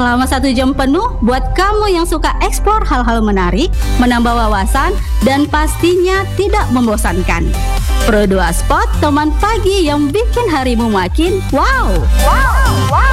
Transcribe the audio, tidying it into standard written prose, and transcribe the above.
selama 1 jam penuh buat kamu yang suka eksplor hal-hal menarik, menambah wawasan, dan pastinya tidak membosankan. Pro 2 Spot, teman pagi yang bikin harimu makin wow.